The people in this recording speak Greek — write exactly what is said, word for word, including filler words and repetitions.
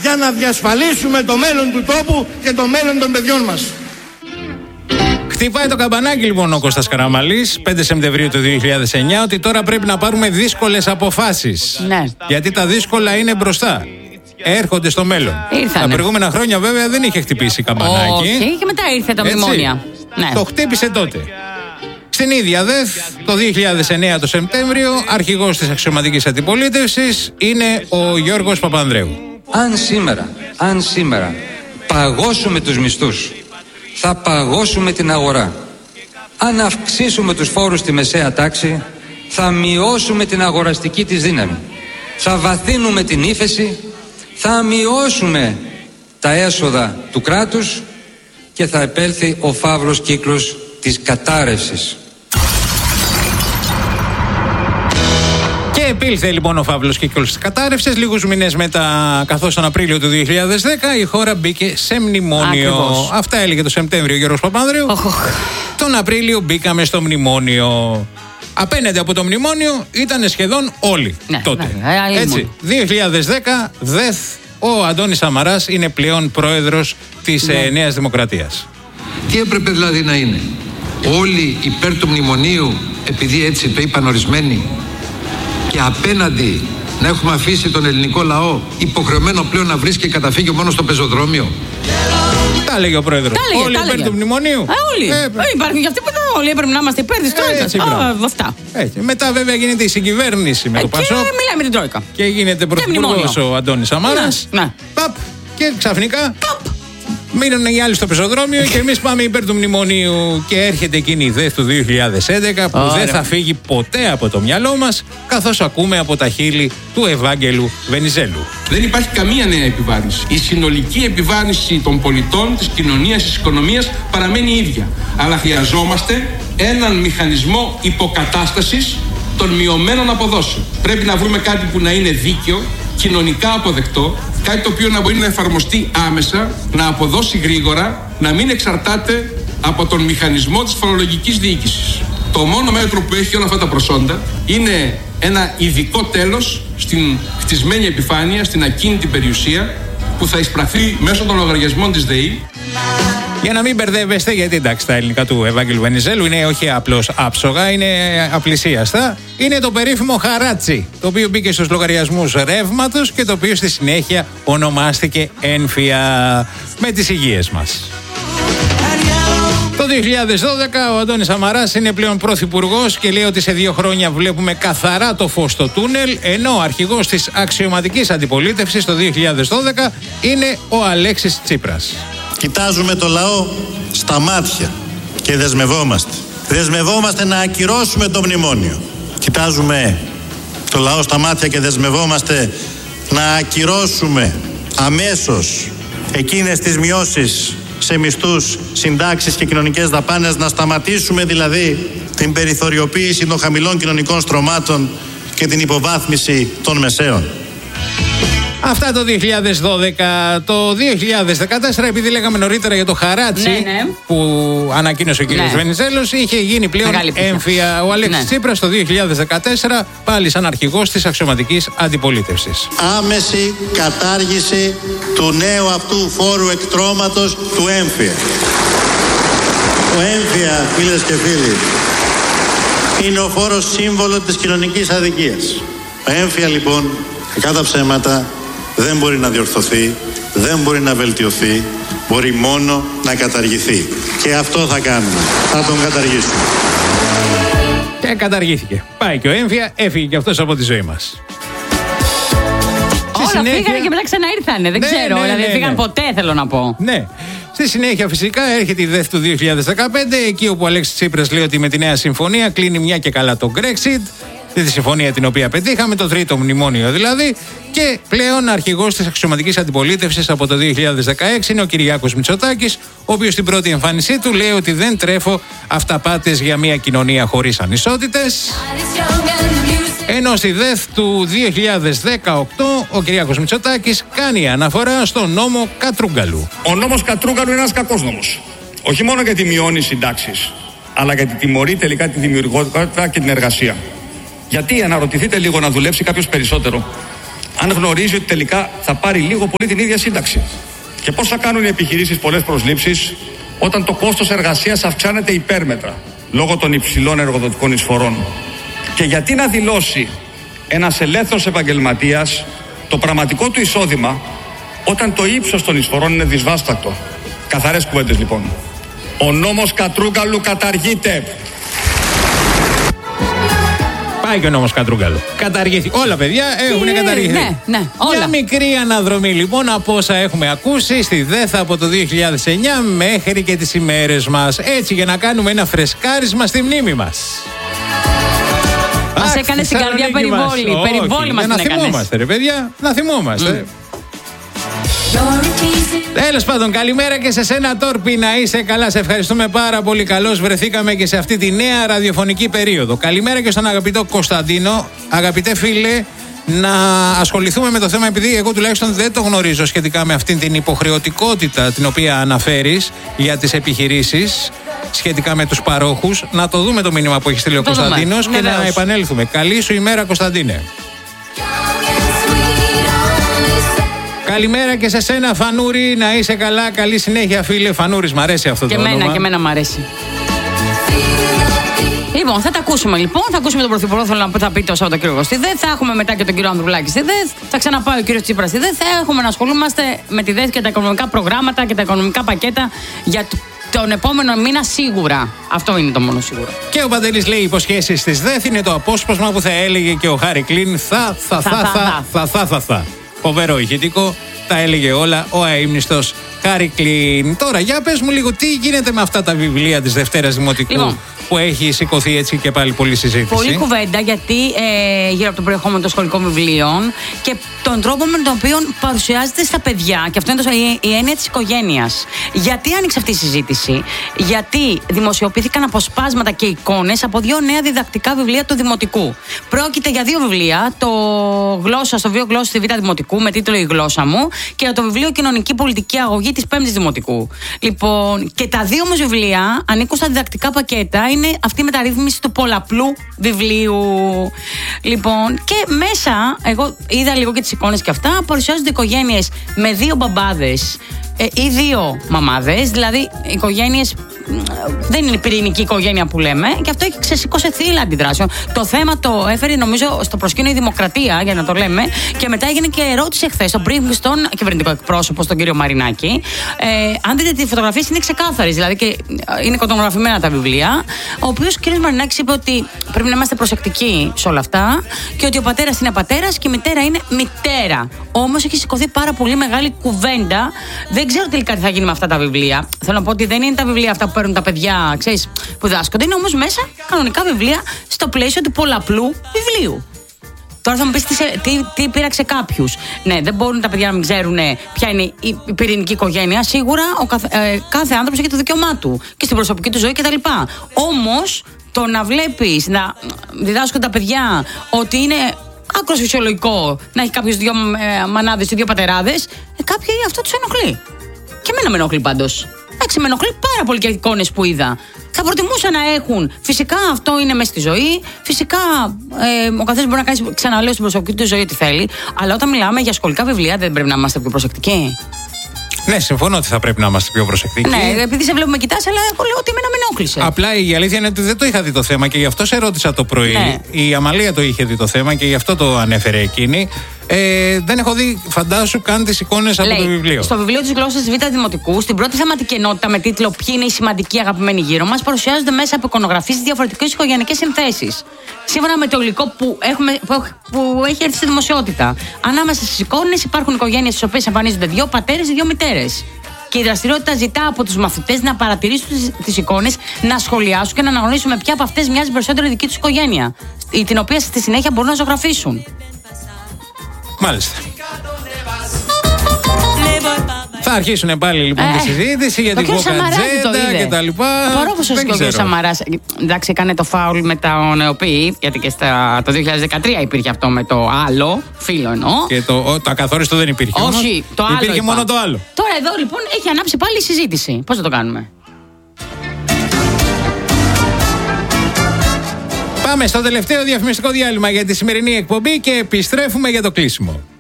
για να διασφαλίσουμε το μέλλον του τόπου και το μέλλον των παιδιών μας. Χτυπάει το καμπανάκι λοιπόν ο Κώστας Καραμανλής πέντε Σεπτεμβρίου του δύο χιλιάδες εννιά ότι τώρα πρέπει να πάρουμε δύσκολες αποφάσεις. Ναι. Γιατί τα δύσκολα είναι μπροστά. Έρχονται στο μέλλον. Ήρθανε. Τα προηγούμενα χρόνια βέβαια δεν είχε χτυπήσει καμπανάκι. Όχι, και μετά ήρθε τα μνημόνια. Ναι. Το χτύπησε τότε. Στην ίδια ΔΕΘ, το δύο χιλιάδες εννιά το Σεπτέμβριο, αρχηγός της αξιωματικής αντιπολίτευσης είναι ο Γιώργος Παπανδρέου. Αν σήμερα, αν σήμερα παγώσουμε τους μισθούς, θα παγώσουμε την αγορά. Αν αυξήσουμε τους φόρους στη μεσαία τάξη, θα μειώσουμε την αγοραστική της δύναμη. Θα βαθύνουμε την ύφεση, θα μειώσουμε τα έσοδα του κράτους και θα επέλθει ο φαύλος κύκλος της κατάρρευσης. Και επήλθε λοιπόν ο φαύλος κύκλος της κατάρρευσης. Λίγους μήνες μετά, καθώς τον Απρίλιο του δύο χιλιάδες δέκα η χώρα μπήκε σε μνημόνιο. Ακριβώς. Αυτά έλεγε το Σεπτέμβριο ο Γιώργος Παπανδρέου. Oh, oh. Τον Απρίλιο μπήκαμε στο μνημόνιο. Απέναντι από το μνημόνιο ήταν σχεδόν όλοι Ναι, τότε. ναι, ναι, Έτσι, δύο χιλιάδες δέκα, ΔΕΘ, ο Αντώνης Σαμαράς είναι πλέον πρόεδρος της Ναι. ε, Νέας Δημοκρατίας. Τι έπρεπε δηλαδή να είναι? Όλοι υπέρ του μνημονίου επειδή έτσι το είπαν ορισμένοι και απέναντι να έχουμε αφήσει τον ελληνικό λαό υποχρεωμένο πλέον να βρίσκει καταφύγιο μόνο στο πεζοδρόμιο? Τα έλεγε ο πρόεδρος. Τα έλεγε, Όλοι τα υπέρ έλεγε. του μνημονίου. Α, όλοι. Ε, Ε, υπάρχουν και αυτοί που δεν όλοι έπρεπε να είμαστε υπέρ της Τρόικας. Έτσι, μπράβο. Α, αυτά. Έτσι. Μετά βέβαια γίνεται η συγκυβέρνηση με Ε, το και Πασόκ μιλάμε την Τρόικα. και γίνεται πρωθυπουργός ο Αντώνης Σαμάρας. Ναι, ναι. Παπ, και ξαφνικά μείνανε οι άλλοι στο πεζοδρόμιο και εμείς πάμε υπέρ του μνημονίου. Και έρχεται εκείνη η ΔΕΘ του δύο χιλιάδες έντεκα που Ωραία. δεν θα φύγει ποτέ από το μυαλό μας, καθώς ακούμε από τα χείλη του Ευάγγελου Βενιζέλου. Δεν υπάρχει καμία νέα επιβάρυνση. Η συνολική επιβάρυνση των πολιτών, της κοινωνίας, της οικονομίας παραμένει ίδια. Αλλά χρειαζόμαστε έναν μηχανισμό υποκατάστασης των μειωμένων αποδόσεων. Πρέπει να βρούμε κάτι που να είναι δίκαιο, κοινωνικά αποδεκτό, κάτι το οποίο να μπορεί να εφαρμοστεί άμεσα, να αποδώσει γρήγορα, να μην εξαρτάται από τον μηχανισμό της φορολογικής διοίκησης. Το μόνο μέτρο που έχει όλα αυτά τα προσόντα είναι ένα ειδικό τέλος στην χτισμένη επιφάνεια, στην ακίνητη περιουσία, που θα εισπραχθεί μέσω των λογαριασμών της ΔΕΗ. Για να μην μπερδεύεστε, γιατί εντάξει τα ελληνικά του Ευάγγελου Βενιζέλου είναι όχι απλώς άψογα, είναι απλησίαστα. Είναι το περίφημο χαράτσι, το οποίο μπήκε στους λογαριασμούς ρεύματος και το οποίο στη συνέχεια ονομάστηκε έμφυα με τις υγείες μας. Το δύο χιλιάδες δώδεκα ο Αντώνης Σαμαράς είναι πλέον πρωθυπουργός και λέει ότι σε δύο χρόνια βλέπουμε καθαρά το φως στο τούνελ, ενώ ο αρχηγός της αξιωματικής αντιπολίτευσης το δύο χιλιάδες δώδεκα είναι ο Αλέξης Τσίπρας. Κοιτάζουμε το λαό στα μάτια και δεσμευόμαστε. Δεσμευόμαστε να ακυρώσουμε το μνημόνιο. Κοιτάζουμε το λαό στα μάτια και δεσμευόμαστε να ακυρώσουμε αμέσως εκείνες τις μειώσεις σε μισθούς, συντάξεις και κοινωνικές δαπάνες, να σταματήσουμε δηλαδή την περιθωριοποίηση των χαμηλών κοινωνικών στρωμάτων και την υποβάθμιση των μεσαίων. Αυτά το δύο χιλιάδες δώδεκα. Το δύο χιλιάδες δεκατέσσερα, επειδή λέγαμε νωρίτερα για το χαράτσι Ναι, ναι. που ανακοίνωσε ο κ. Ναι. Βενιζέλος, είχε γίνει πλέον Μεγάλη επιτυχία. έμφυα ο Αλέξης Ναι. Τσίπρας το δύο χιλιάδες δεκατέσσερα, πάλι σαν αρχηγός της αξιωματικής αντιπολίτευσης. Άμεση κατάργηση του νέου αυτού φόρου εκτρώματος του έμφυα. Ο έμφυα, φίλες και φίλοι, είναι ο φόρος σύμβολο της κοινωνικής αδικίας. Ο έμφυα λοιπόν, κατά ψέματα, δεν μπορεί να διορθωθεί, δεν μπορεί να βελτιωθεί, μπορεί μόνο να καταργηθεί. Και αυτό θα κάνουμε, θα τον καταργήσουμε. Και καταργήθηκε. Πάει και ο έμφυα, έφυγε και αυτός από τη ζωή μας. Όλα συνέχεια- φύγανε και μετά ξαναήρθανε. Δεν Ναι, ξέρω. ναι, δηλαδή ναι, δεν φύγαν ναι. ποτέ, θέλω να πω. Ναι. Στη συνέχεια φυσικά έρχεται η ΔΕΘ του δύο χιλιάδες δεκαπέντε, εκεί όπου ο Αλέξης Τσίπρας λέει ότι με τη νέα συμφωνία κλείνει μια και καλά το Brexit, τη συμφωνία την οποία πετύχαμε, το τρίτο μνημόνιο δηλαδή, και πλέον αρχηγός της αξιωματικής αντιπολίτευσης από το δύο χιλιάδες δεκαέξι είναι ο Κυριάκος Μητσοτάκης, ο οποίος στην πρώτη εμφάνισή του λέει ότι δεν τρέφω αυταπάτες για μια κοινωνία χωρίς ανισότητες. Ενώ στη ΔΕΘ του δύο χιλιάδες δεκαοκτώ ο Κυριάκος Μητσοτάκης κάνει αναφορά στον νόμο Κατρούγκαλου. Ο νόμος Κατρούγκαλου είναι ένας κακός νόμος. Όχι μόνο γιατί μειώνει συντάξεις, αλλά γιατί τιμωρεί τελικά τη δημιουργικότητα και την εργασία. Γιατί, αναρωτηθείτε λίγο, να δουλέψει κάποιος περισσότερο, αν γνωρίζει ότι τελικά θα πάρει λίγο πολύ την ίδια σύνταξη? Και πώς θα κάνουν οι επιχειρήσεις πολλές προσλήψεις όταν το κόστος εργασίας αυξάνεται υπέρμετρα λόγω των υψηλών εργοδοτικών εισφορών? Και γιατί να δηλώσει ένας ελεύθερος επαγγελματίας το πραγματικό του εισόδημα όταν το ύψος των εισφορών είναι δυσβάστακτο? Καθαρές κουβέντες λοιπόν. Ο νόμος Κατρούγκαλου καταργείται. Πάει και ο νόμος Κατρούγκαλου. Καταργήθη. Όλα, παιδιά, έχουν ναι, καταργηθεί. Ναι, ναι, όλα. Μια μικρή αναδρομή λοιπόν από όσα έχουμε ακούσει στη ΔΕΘ από το δύο χιλιάδες εννιά μέχρι και τις ημέρες μας. Έτσι, για να κάνουμε ένα φρεσκάρισμα στη μνήμη μας. Μας έκανε την καρδιά περιβόλη. Περιβόλη μας την έκανες. Να θυμόμαστε, ρε παιδιά, να θυμόμαστε. Mm. Τέλος πάντων, καλημέρα και σε σένα, Τόρπη, να είσαι καλά. Σε ευχαριστούμε πάρα πολύ. Καλώς βρεθήκαμε και σε αυτή τη νέα ραδιοφωνική περίοδο. Καλημέρα και στον αγαπητό Κωνσταντίνο. Αγαπητέ φίλε, να ασχοληθούμε με το θέμα, επειδή εγώ τουλάχιστον δεν το γνωρίζω σχετικά με αυτήν την υποχρεωτικότητα την οποία αναφέρεις για τις επιχειρήσεις, σχετικά με τους παρόχους. Να το δούμε το μήνυμα που έχει στείλει ο Κωνσταντίνος και να επανέλθουμε. Καλή σου ημέρα, Κωνσταντίνε. Καλημέρα και σε σένα, Φανούρη, να είσαι καλά. Καλή συνέχεια, φίλε. Φανούρης, μ' αρέσει αυτό και το μένα, όνομα. Και εμένα μ' αρέσει. Λοιπόν, θα τα ακούσουμε λοιπόν. Θα ακούσουμε τον Πρωθυπουργό, θέλω να θα πει το Σαββατοκύριακο στη ΔΕΘ. Θα έχουμε μετά και τον κύριο Ανδρουλάκη στη ΔΕΘ. Θα ξαναπάει ο κύριος Τσίπρας στη ΔΕΘ. Θα έχουμε να ασχολούμαστε με τη ΔΕΘ και τα οικονομικά προγράμματα και τα οικονομικά πακέτα για τον επόμενο μήνα σίγουρα. Αυτό είναι το μόνο σίγουρο. Και ο Παντελής λέει: υποσχέσεις της ΔΕΘ είναι το απόσπασμα που θα έλεγε και ο Χάρη Κλίν. Θα, θα, θα, θα, θα, θα, θα, θα. Φοβερό ηχητικό. Τα έλεγε όλα ο αείμνηστος Χάρη Κλίν. Τώρα, για πες μου λίγο, τι γίνεται με αυτά τα βιβλία της Δευτέρας Δημοτικού, λοιπόν, που έχει σηκωθεί έτσι και πάλι πολλή συζήτηση. Πολύ κουβέντα, γιατί ε, γύρω από το περιεχόμενο των σχολικών βιβλίων και τον τρόπο με τον οποίο παρουσιάζεται στα παιδιά, και αυτό είναι το, η, η έννοια της οικογένειας. Γιατί άνοιξε αυτή η συζήτηση? Γιατί δημοσιοποιήθηκαν αποσπάσματα και εικόνες από δύο νέα διδακτικά βιβλία του Δημοτικού. Πρόκειται για δύο βιβλία, το Γλώσσα στο βίο Γλώσσα στη Β' Δημοτικού με τίτλο Η Γλώσσα μου και το βιβλίο Κοινωνική Πολιτική Αγωγή της Πέμπτης Δημοτικού. Λοιπόν, και τα δύο όμως βιβλία ανήκουν στα διδακτικά πακέτα, είναι αυτή η μεταρρύθμιση του πολλαπλού βιβλίου. Λοιπόν, και μέσα, εγώ είδα λίγο και τις εικόνες και αυτά, παρουσιάζονται οικογένειες με δύο μπαμπάδες ε, ή δύο μαμάδες, δηλαδή οικογένειες. Δεν είναι η πυρηνική οικογένεια που λέμε, και αυτό έχει ξεσηκώσει θύελλα αντιδράσεων. Το θέμα το έφερε, νομίζω, στο προσκήνιο η Δημοκρατία, για να το λέμε, και μετά έγινε και ερώτηση εχθές στον briefing στον κυβερνητικό εκπρόσωπο, τον κύριο Μαρινάκη. Ε, αν δείτε τη φωτογραφία, είναι ξεκάθαρη, δηλαδή και είναι κοντογραφημένα τα βιβλία. Ο οποίος ο κύριος Μαρινάκης είπε ότι πρέπει να είμαστε προσεκτικοί σε όλα αυτά και ότι ο πατέρας είναι πατέρας και η μητέρα είναι μητέρα. Όμως έχει σηκωθεί πάρα πολύ μεγάλη κουβέντα. Δεν ξέρω τελικά τι θα γίνει με αυτά τα βιβλία. Θέλω να πω ότι δεν είναι τα βιβλία αυτά που παίρνουν τα παιδιά, ξέρεις, που δάσκονται. Είναι όμως μέσα κανονικά βιβλία στο πλαίσιο του πολλαπλού βιβλίου. Τώρα θα μου πεις τι, τι, τι πείραξε κάποιους. Ναι, δεν μπορούν τα παιδιά να μην ξέρουν ποια είναι η, η πυρηνική οικογένεια. Σίγουρα ο καθ, ε, κάθε άνθρωπος έχει το δικαίωμά του και στην προσωπική του ζωή κτλ. Όμως το να βλέπεις να διδάσκονται τα παιδιά ότι είναι άκρως φυσιολογικό να έχει κάποιος δύο ε, μανάδες ή δύο πατεράδες, ε, κάποιοι αυτό τους ενοχλεί. Και εμένα με ενοχλεί πάντως. Εντάξει, με ενοχλεί πάρα πολύ και οι εικόνες που είδα. Θα προτιμούσα να έχουν. Φυσικά αυτό είναι μέσα στη ζωή. Φυσικά ε, ο καθένας μπορεί να κάνει, ξαναλέω, στην προσωπική του ζωή ό,τι θέλει. Αλλά όταν μιλάμε για σχολικά βιβλία, δεν πρέπει να είμαστε πιο προσεκτικοί? Ναι, συμφωνώ ότι θα πρέπει να είμαστε πιο προσεκτικοί. Ναι, επειδή σε βλέπουμε κοιτάς, αλλά εγώ λέω ότι εμένα με ενόχλησε. Απλά η αλήθεια είναι ότι δεν το είχα δει το θέμα και γι' αυτό σε ρώτησα το πρωί. Ναι. Η Αμαλία το είχε δει το θέμα και γι' αυτό το ανέφερε εκείνη. Ε, δεν έχω δει, φαντάσου, καν τις εικόνες από το βιβλίο. Στο βιβλίο της Γλώσσας της Β' Δημοτικού, στην πρώτη θεματική ενότητα με τίτλο Ποιοι είναι οι σημαντικοί αγαπημένοι γύρω μας, παρουσιάζονται μέσα από εικονογραφίες διαφορετικές οικογενειακές συνθέσεις. Σύμφωνα με το υλικό που, έχουμε, που, που έχει έρθει στη δημοσιότητα. Ανάμεσα στις εικόνες υπάρχουν οικογένειες στις οποίες εμφανίζονται δύο πατέρες ή δύο μητέρες. Και η δραστηριότητα ζητά από τους μαθητές να παρατηρήσουν τις εικόνες, να σχολιάσουν και να αναγνωρίσουν με ποια από αυτές μοιάζει περισσότερο η δική τους οικογένεια, την οποία στη συνέχεια μπορούν να ζωγραφίσουν. Μάλιστα. Θα αρχίσουν πάλι λοιπόν ε, τη συζήτηση για την κοκατζέντα και τα λοιπά. Απορώ πως ο κ. Σαμαράς, εντάξει, έκανε το φάουλ με τα ΝΕΟΠΗ, γιατί και στα, το δύο χιλιάδες δεκατρία υπήρχε αυτό με το άλλο, φίλο εννοώ. Και το, το ακαθόριστο δεν υπήρχε. Όχι, όμως, το άλλο. Υπήρχε είπα. μόνο το άλλο. Τώρα εδώ λοιπόν έχει ανάψει πάλι η συζήτηση. Πώς θα το κάνουμε? Πάμε στο τελευταίο διαφημιστικό διάλειμμα για τη σημερινή εκπομπή και επιστρέφουμε για το κλείσιμο.